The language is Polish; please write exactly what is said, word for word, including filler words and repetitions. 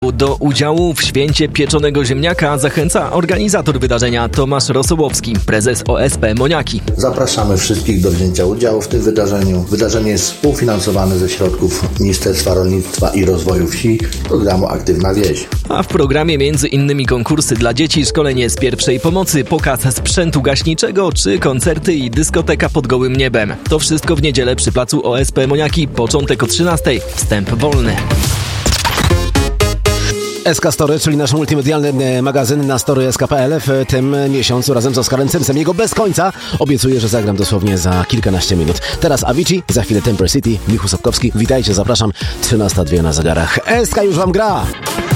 Do udziału w święcie pieczonego ziemniaka zachęca organizator wydarzenia Tomasz Rosołowski, prezes O S P Moniaki. Zapraszamy wszystkich do wzięcia udziału w tym wydarzeniu. Wydarzenie jest współfinansowane ze środków Ministerstwa Rolnictwa i Rozwoju Wsi, programu Aktywna Wieś. A w programie między innymi konkursy dla dzieci, szkolenie z pierwszej pomocy, pokaz sprzętu gaśniczego czy koncerty i dyskoteka pod gołym niebem. To wszystko w niedzielę przy placu O S P Moniaki. Początek o trzynastej. Wstęp wolny. S K Story, czyli nasz multimedialny magazyn na story kropka s k kropka p l w tym miesiącu razem z Oskarem Cymsem. Jego bez końca obiecuję, że zagram dosłownie za kilkanaście minut. Teraz Avicii, za chwilę Temper City, Michu Sotkowski. Witajcie, zapraszam. trzynasta dwa na zegarach. S K już wam gra!